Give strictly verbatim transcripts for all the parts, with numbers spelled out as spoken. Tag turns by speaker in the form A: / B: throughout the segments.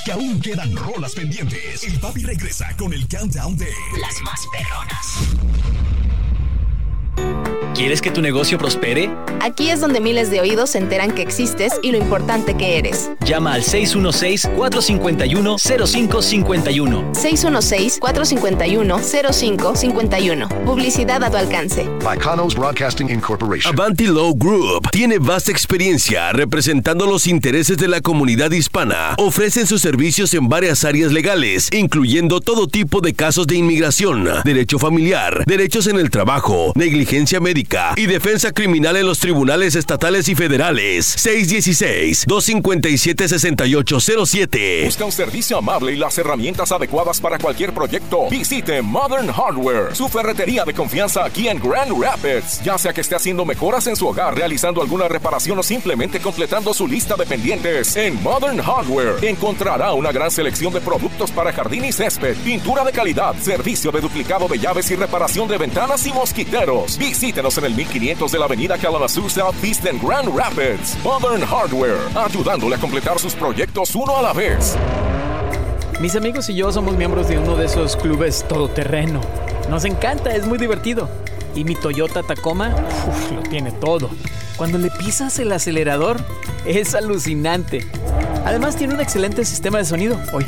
A: Que aún quedan rolas pendientes. El papi regresa con el countdown de las más perronas.
B: ¿Quieres que tu negocio prospere?
C: Aquí es donde miles de oídos se enteran que existes y lo importante que eres.
B: Llama al seis uno seis, cuatro cinco uno, cero cinco cinco uno.
C: seis uno seis, cuatro cinco uno, cero cinco cinco uno. Publicidad a tu alcance.
D: By Conos Broadcasting Incorporation.
E: Avanti Law Group tiene vasta experiencia representando los intereses de la comunidad hispana. Ofrecen sus servicios en varias áreas legales, incluyendo todo tipo de casos de inmigración, derecho familiar, derechos en el trabajo, negligencia médica y defensa criminal en los tribunales estatales y federales. seis uno seis, dos cinco siete, seis ocho cero siete.
F: Busca un servicio amable y las herramientas adecuadas para cualquier proyecto. Visite Modern Hardware, su ferretería de confianza aquí en Grand Rapids. Ya sea que esté haciendo mejoras en su hogar, realizando alguna reparación o simplemente completando su lista de pendientes, en Modern Hardware encontrará una gran selección de productos para jardín y césped, pintura de calidad, servicio de duplicado de llaves y reparación de ventanas y mosquiteros. Visítenos en el mil quinientos de la avenida Kalamazoo Southeast en Grand Rapids. Modern Hardware, ayudándole a completar sus proyectos uno a la vez.
G: Mis amigos y yo somos miembros de uno de esos clubes todoterreno. Nos encanta, es muy divertido. Y mi Toyota Tacoma, uf, lo tiene todo. Cuando le pisas el acelerador, es alucinante. Además tiene un excelente sistema de sonido. Oye,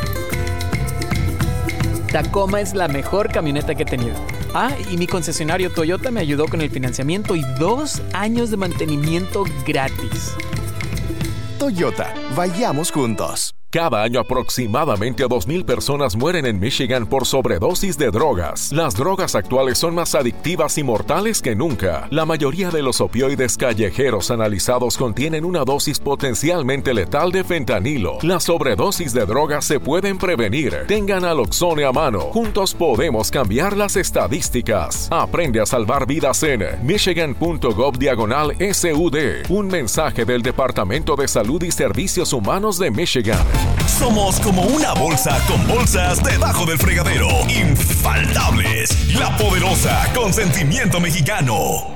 G: Tacoma es la mejor camioneta que he tenido. Ah, y mi concesionario Toyota me ayudó con el financiamiento y dos años de mantenimiento gratis.
H: Toyota, vayamos juntos.
F: Cada año aproximadamente dos mil personas mueren en Michigan por sobredosis de drogas. Las drogas actuales son más adictivas y mortales que nunca. La mayoría de los opioides callejeros analizados contienen una dosis potencialmente letal de fentanilo. Las sobredosis de drogas se pueden prevenir. Tengan Naloxone a mano. Juntos podemos cambiar las estadísticas. Aprende a salvar vidas en michigan.gov diagonal S U D. Un mensaje del Departamento de Salud y Servicios Humanos de Michigan.
A: Somos como una bolsa con bolsas debajo del fregadero. Infaltables. La poderosa Consentimiento Mexicano.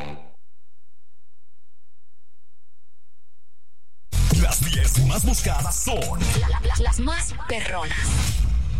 A: Las diez más buscadas son
I: la, la, las más perronas.